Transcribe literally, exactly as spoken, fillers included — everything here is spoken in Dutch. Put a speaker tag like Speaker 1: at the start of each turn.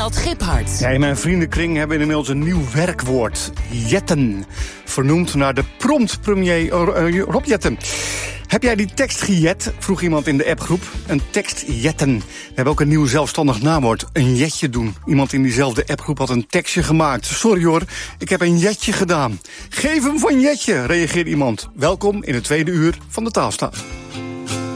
Speaker 1: Ronald Giphart.
Speaker 2: Ja, in mijn vriendenkring hebben we inmiddels een nieuw werkwoord. Jetten. Vernoemd naar de prompt-premier uh, Rob Jetten. Heb jij die tekst gejet? Vroeg iemand in de appgroep. Een tekst jetten. We hebben ook een nieuw zelfstandig naamwoord. Een jetje doen. Iemand in diezelfde appgroep had een tekstje gemaakt. Sorry hoor, ik heb een jetje gedaan. Geef hem van jetje, reageert iemand. Welkom in het tweede uur van de Taalstaat.